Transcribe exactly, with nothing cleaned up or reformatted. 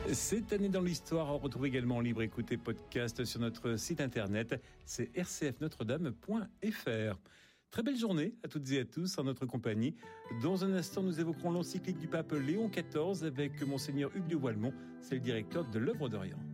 Cette année dans l'histoire, on retrouve également en libre écoute et podcast sur notre site internet, c'est r c f notre dame point f r. Très belle journée à toutes et à tous en notre compagnie. Dans un instant, nous évoquerons l'encyclique du pape Léon quatorze avec Monseigneur Hugues de Walmont, c'est le directeur de l'Œuvre d'Orient.